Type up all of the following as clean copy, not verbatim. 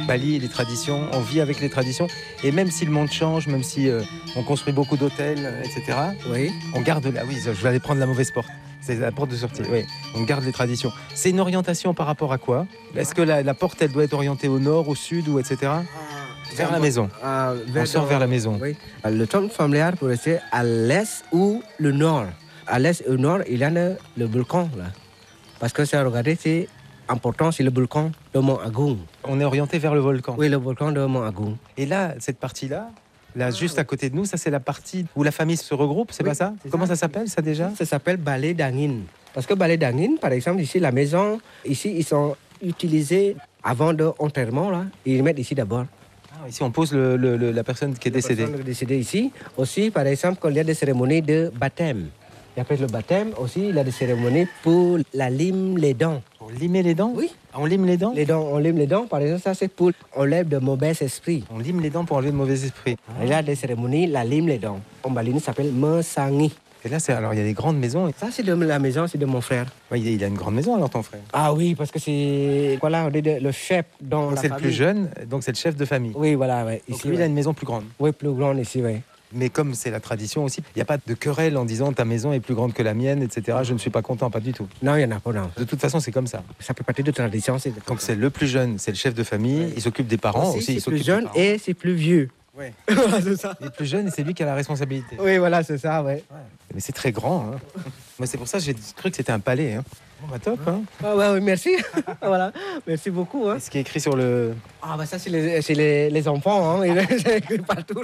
Bali, les traditions, on vit avec les traditions. Et même si le monde change, même si on construit beaucoup d'hôtels, etc., Oui. on garde... Ah oui, je vais aller prendre la mauvaise porte. C'est la porte de sortie, oui. On garde les traditions. C'est une orientation par rapport à quoi? Est-ce que la porte, elle doit être orientée au nord, au sud, ou etc. Vers la maison. On sort vers la maison. Oui. Le temple familial pourrait être à l'est ou le nord. À l'est et au nord, il y a le volcan, là. Parce que ça, regardez, c'est important, c'est le volcan de Mont Agung. On est orienté vers le volcan. Oui, le volcan de Mont Agung. Et là, cette partie-là, là, juste à côté de nous, ça c'est la partie où la famille se regroupe, c'est pas ça? Comment ça s'appelle ça déjà? Ça s'appelle Balai d'Angin. Parce que Balai d'Angin, par exemple, ici, la maison, ici, ils sont utilisés avant l'enterrement, là. Ils mettent ici d'abord. Ah, ici, on pose la personne qui est décédée. La personne décédée ici. Aussi, par exemple, quand il y a des cérémonies de baptême. Et après le baptême, aussi, il y a des cérémonies pour la lime les dents. Pour limer les dents? Oui. On lime les dents? Les dents, on lime les dents, par exemple, ça c'est pour enlever de mauvais esprits. On lime les dents pour enlever de mauvais esprits. Il y a des cérémonies, la lime les dents. En Bali, ça s'appelle Mesangi. Et là, alors il y a des grandes maisons. Ça, c'est de la maison, c'est de mon frère. Ouais, il a une grande maison alors ton frère. Ah oui, parce que c'est voilà, on est le chef dans la C'est le famille. plus jeune, donc c'est le chef de famille. Oui, voilà, ouais. Donc Ici, lui, il a ouais. une maison plus grande. Oui, plus grande ici, oui. Mais comme c'est la tradition aussi, il n'y a pas de querelle en disant ta maison est plus grande que la mienne, etc. Je ne suis pas content, pas du tout. Non, il n'y en a pas, non. De toute façon, c'est comme ça. Ça fait partie de tradition. Donc c'est le plus jeune, c'est le chef de famille, il s'occupe des parents aussi. Il c'est s'occupe plus des jeune parents. et c'est plus vieux. Ouais. Voilà, c'est ça. Il est plus jeune et c'est lui qui a la responsabilité. Oui, voilà, c'est ça, ouais. Mais c'est très grand. Hein. Moi, c'est pour ça que j'ai cru que c'était un palais. Hein. Bon, bah, top. Hein. Ah ouais, oui, merci. Voilà, merci beaucoup. Hein. Et ce qui est écrit sur le... Ah bah ça, c'est les enfants, hein. C'est écrit partout.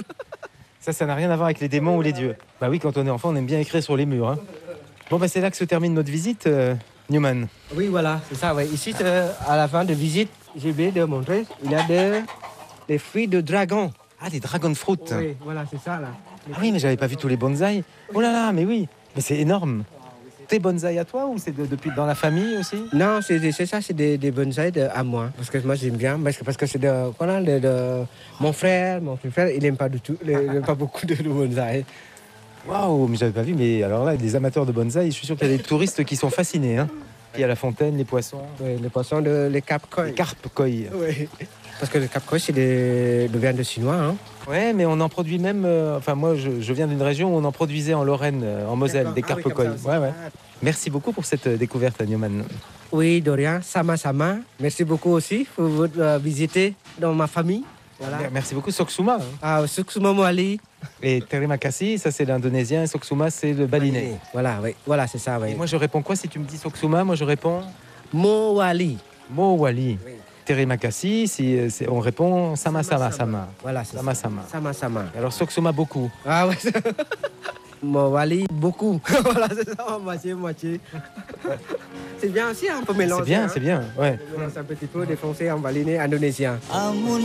Ça n'a rien à voir avec les démons ou les dieux. Bah oui, quand on est enfant, on aime bien écrire sur les murs. Hein. Bon, bah c'est là que se termine notre visite, Newman. Oui, voilà, c'est ça, ouais. Ici, à la fin de visite, j'ai oublié de montrer, il y a des fruits de dragon. Ah, des dragon fruit. Oui, voilà, c'est ça, là. Ah oui, mais j'avais pas vu tous les bonsaïs. Oh là là, mais oui. Mais c'est énorme. Tes bonsaïs à toi ou c'est depuis dans la famille aussi? Non, c'est ça, c'est des bonsaïs à moi. Parce que moi, j'aime bien. Parce que c'est mon frère, il n'aime pas du tout, il n'aime pas beaucoup de bonsaïs. Waouh, mais j'avais pas vu. Mais alors là, des amateurs de bonsaïs, je suis sûr qu'il y a des touristes qui sont fascinés. Hein. Il y a la fontaine, les poissons. Oui, les poissons, les carpes koi. Les carpes koi. Oui. Parce que le carpe koi, c'est de viande de chinois. Hein. Ouais, mais on en produit même. Enfin, moi, je viens d'une région où on en produisait en Lorraine, en Moselle, des carpes koi. Ouais, ouais. Merci beaucoup pour cette découverte, Newman. Oui, de rien. Sama. Merci beaucoup aussi pour votre visite dans ma famille. Voilà. Merci beaucoup, Soksuma. Hein. Ah, Soksuma Moali. Et Terima kasih, ça c'est l'indonésien, et Soksuma c'est le balinais. Voilà, oui. Voilà, c'est ça. Oui. Et moi je réponds quoi si tu me dis Soksuma? Moi je réponds Mowali. Mowali. Oui. Terima kasih, on répond Sama. Voilà, c'est Sama. Sama. Alors Soksuma beaucoup. Ah ouais. Mowali beaucoup. Voilà, c'est ça, moitié. C'est bien aussi, un peu mélanger. C'est bien. Ouais. C'est un petit peu des Français en balinais indonésien.